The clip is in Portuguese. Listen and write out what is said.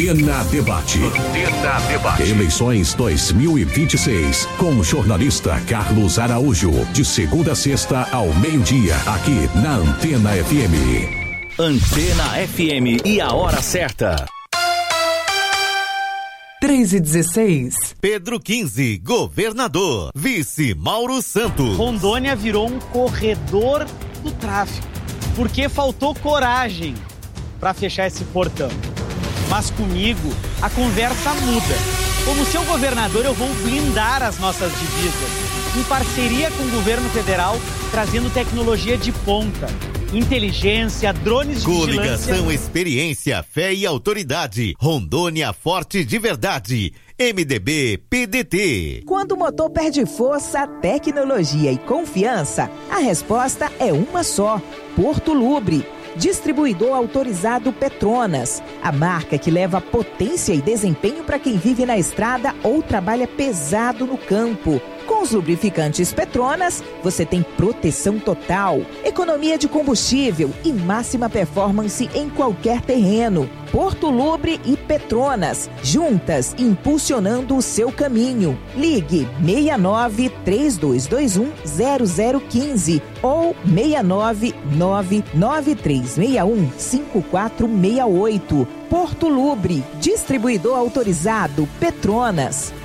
Antena Debate. Antena Debate. Eleições 2026. Com o jornalista Carlos Araújo. De segunda a sexta ao meio-dia. Aqui na Antena FM. Antena FM e a hora certa. 3h16. Pedro 15, governador. Vice Mauro Santos. Rondônia virou um corredor do tráfico, porque faltou coragem para fechar esse portão. Mas comigo a conversa muda. Como seu governador, eu vou blindar as nossas divisas, em parceria com o governo federal, trazendo tecnologia de ponta. Inteligência, drones de vigilância. Coligação Experiência, Fé e Autoridade. Rondônia forte de verdade. MDB, PDT. Quando o motor perde força, tecnologia e confiança, a resposta é uma só: Porto Lubre. Distribuidor autorizado Petronas, a marca que leva potência e desempenho para quem vive na estrada ou trabalha pesado no campo. Com os lubrificantes Petronas, você tem proteção total, economia de combustível e máxima performance em qualquer terreno. Porto Lubre e Petronas, juntas impulsionando o seu caminho. Ligue 69-3221-0015 ou 699-9361-5468. Porto Lubre, distribuidor autorizado Petronas.